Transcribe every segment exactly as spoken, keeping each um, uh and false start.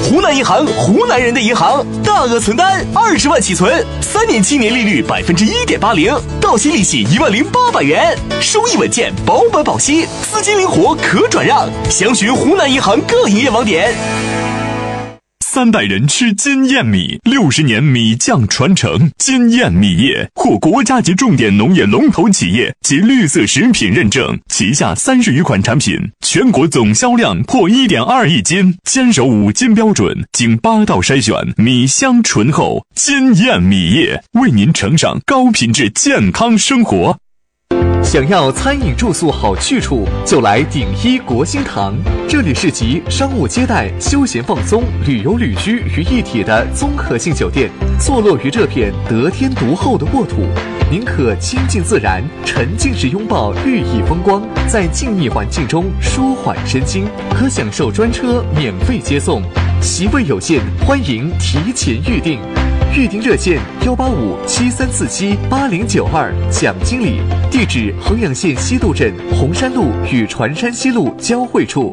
湖南银行，湖南人的银行，大额存单二十万起存，三年期年利率百分之一点八零，到期利息一万零八百元，收益稳健，保本保息，资金灵活可转让。详询湖南银行各营业网点。 三代人吃金燕米，六十年米酱传承。金燕米业获国家级重点农业龙头企业及绿色食品认证，旗下三十余款产品，全国总销量破 一点二亿斤，坚守五金标准，经八道筛选，米香醇厚。金燕米业为您呈上高品质健康生活。 想要餐饮住宿好去处，就来鼎一国兴堂。这里是集商务接待、休闲放松、旅游旅居于一体的综合性酒店，坐落于这片得天独厚的沃土。您可亲近自然，沉浸式拥抱绿意风光，在静谧环境中舒缓身心，可享受专车免费接送。席位有限，欢迎提前预订。预订热线幺八五七三四七八零九二，蒋经理，地址衡阳县西渡镇红山路与船山西路交汇处。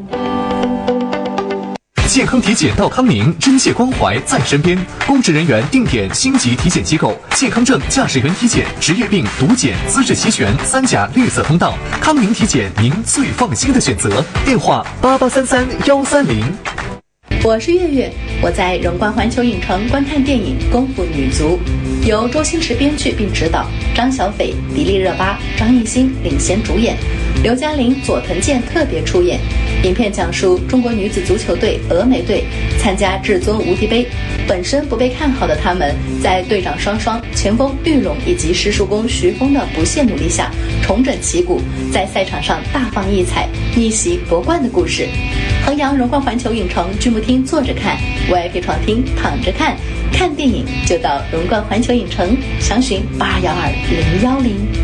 健康体检到康宁，真切关怀在身边。公职人员定点星级体检机构，健康证驾驶员体检、职业病毒检、资质齐全，三甲绿色通道。康宁体检，您最放心的选择。电话八八三三幺三零。 我是月月，我在荣观环球影城观看电影《功夫女足》，由周星驰编剧并执导，张小斐、迪丽热巴、张艺兴领衔主演，刘嘉玲、佐藤健特别出演。影片讲述中国女子足球队峨眉队参加至尊无敌杯，本身不被看好的他们，在队长双双、前锋玉龙以及师叔公徐峰的不懈努力下，重整旗鼓，在赛场上大放异彩，逆袭夺冠的故事。衡阳荣观环球影城剧目厅坐着看， V I P 床厅躺着看，看电影就到荣观环球影城，详询八幺二零幺零。